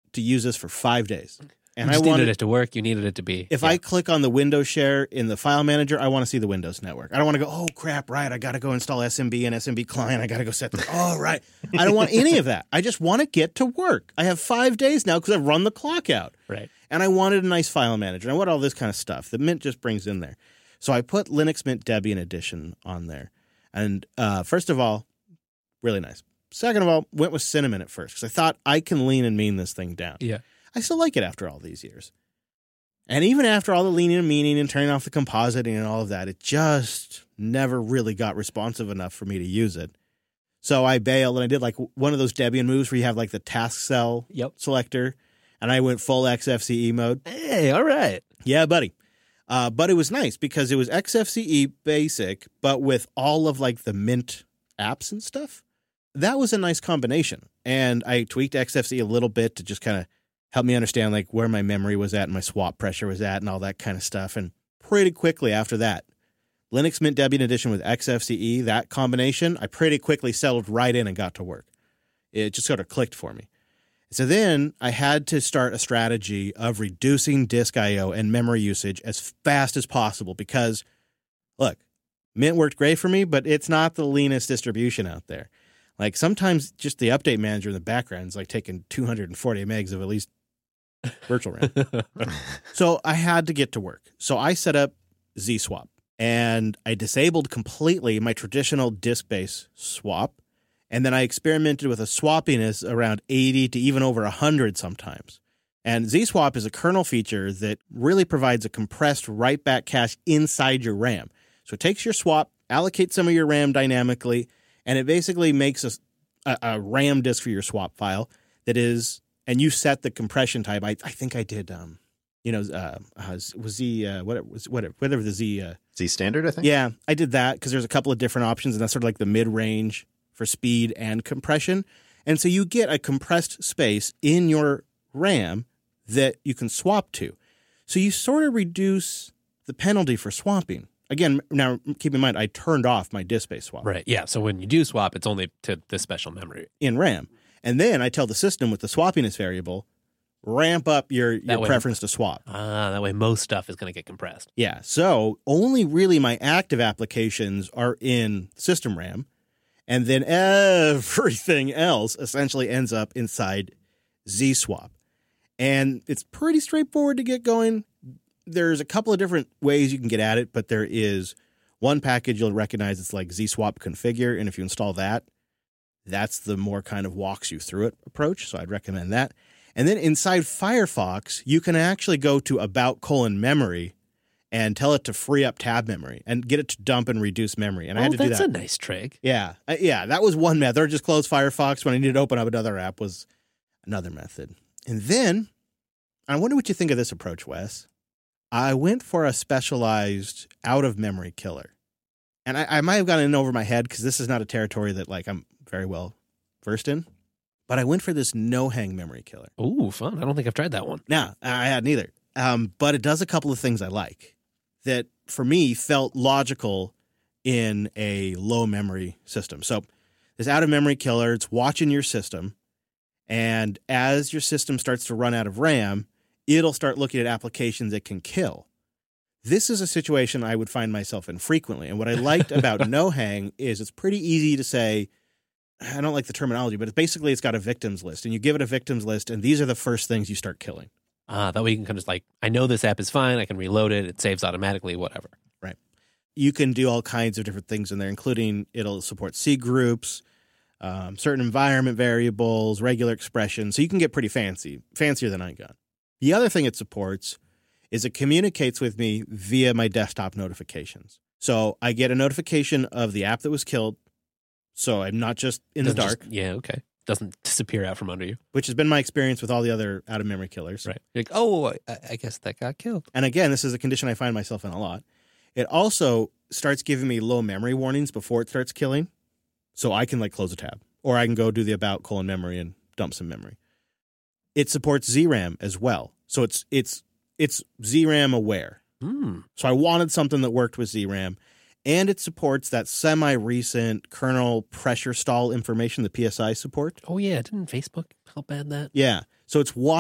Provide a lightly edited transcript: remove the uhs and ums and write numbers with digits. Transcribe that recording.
to use this for 5 days. And you just needed it to work. You needed it to be. If I click on the Windows share in the file manager, I want to see the Windows network. I don't want to go, oh, crap, right, I got to go install SMB and SMB client. I got to go set this. Oh, right. I don't want any of that. I just want to get to work. I have 5 days now because I've run the clock out. Right. And I wanted a nice file manager. I want all this kind of stuff that Mint just brings in there. So I put Linux Mint Debian Edition on there. And first of all, really nice. Second of all, went with Cinnamon at first because I thought I can lean and mean this thing down. Yeah. I still like it after all these years. And even after all the leaning and meaning and turning off the compositing and all of that, it just never really got responsive enough for me to use it. So I bailed and I did like one of those Debian moves where you have like the task cell selector, and I went full XFCE mode. Hey, all right. Yeah, buddy. But it was nice because it was XFCE basic, but with all of like the Mint apps and stuff. That was a nice combination. And I tweaked XFCE a little bit to just kind of help me understand like where my memory was at and my swap pressure was at and all that kind of stuff. And pretty quickly after that, Linux Mint Debian Edition with XFCE, that combination, I pretty quickly settled right in and got to work. It just sort of clicked for me. So then I had to start a strategy of reducing disk I/O and memory usage as fast as possible because, look, Mint worked great for me, but it's not the leanest distribution out there. Like sometimes just the update manager in the background is like taking 240 megs of at least virtual RAM. So I had to get to work. So I set up ZSwap and I disabled completely my traditional disk-based swap. And then I experimented with a swappiness around 80 to even over 100 sometimes. And ZSwap is a kernel feature that really provides a compressed write-back cache inside your RAM. So it takes your swap, allocates some of your RAM dynamically, and it basically makes a RAM disk for your swap file that is, and you set the compression type. I think I did, was Z, whatever the Z. Z standard, I think? Yeah, I did that because there's a couple of different options, and that's sort of like the mid-range for speed and compression. And so you get a compressed space in your RAM that you can swap to. So you sort of reduce the penalty for swapping. Again, now keep in mind, I turned off my disk-based swap. Right, yeah. So when you do swap, it's only to this special memory. In RAM. And then I tell the system with the swappiness variable, ramp up your preference to swap. That way most stuff is going to get compressed. Yeah, so only really my active applications are in system RAM. And then everything else essentially ends up inside ZSwap. And it's pretty straightforward to get going. There's a couple of different ways you can get at it, but there is one package you'll recognize. It's like ZSwap configure. And if you install that, that's the more kind of walks you through it approach. So I'd recommend that. And then inside Firefox, you can actually go to about:memory and tell it to free up tab memory and get it to dump and reduce memory. And I had to do that. That's a nice trick. Yeah. That was one method. Or just close Firefox when I needed to open up another app was another method. And then, I wonder what you think of this approach, Wes. I went for a specialized out-of-memory killer. And I might have gotten in over my head because this is not a territory that like I'm very well versed in. But I went for this no-hang memory killer. Ooh, fun. I don't think I've tried that one. No, I hadn't either. But it does a couple of things I like that, for me, felt logical in a low-memory system. So this out-of-memory killer, it's watching your system. And as your system starts to run out of RAM, it'll start looking at applications it can kill. This is a situation I would find myself in frequently. And what I liked about no-hang is it's pretty easy to say, I don't like the terminology, but it's got a victims list. And you give it a victims list, and these are the first things you start killing. That way you can kind of like, I know this app is fine. I can reload it. It saves automatically, whatever. Right. You can do all kinds of different things in there, including it'll support C groups, certain environment variables, regular expressions. So you can get pretty fancier than I got. The other thing it supports is it communicates with me via my desktop notifications. So I get a notification of the app that was killed. So I'm not just in the dark. Okay. Doesn't disappear out from under you. Which has been my experience with all the other out-of-memory killers. Right. You're like, oh, I guess that got killed. And again, this is a condition I find myself in a lot. It also starts giving me low memory warnings before it starts killing. So I can like close a tab. Or I can go do the about:memory and dump some memory. It supports ZRAM as well. So it's ZRAM aware. So I wanted something that worked with ZRAM. And it supports that semi-recent kernel pressure stall information, the PSI support. Oh, yeah. Didn't Facebook help add that? Yeah. So it's